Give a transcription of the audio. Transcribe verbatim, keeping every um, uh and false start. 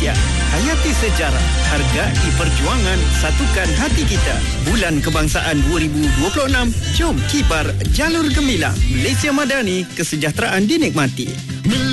rakyat. Hayati sejarah, hargai perjuangan, satukan hati kita. Bulan Kebangsaan dua ribu dua puluh enam, jom kibar jalur gemilang. Malaysia Madani, kesejahteraan dinikmati.